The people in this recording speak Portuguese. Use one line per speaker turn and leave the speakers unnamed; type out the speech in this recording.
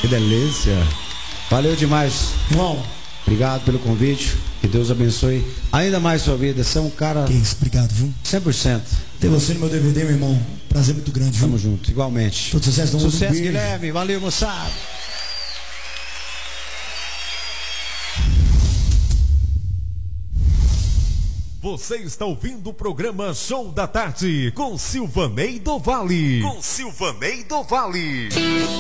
delícia. Valeu demais.
Irmão,
obrigado pelo convite. Que Deus abençoe ainda mais sua vida. Você é um cara...
Que isso, obrigado, viu?
100%.
Ter você no meu DVD, meu irmão. Prazer muito grande, viu?
Tamo junto, igualmente.
Todo sucesso do mundo.
Sucesso, Guilherme. Valeu, moçada.
Você está ouvindo o programa Show da Tarde com Silvanei do Vale.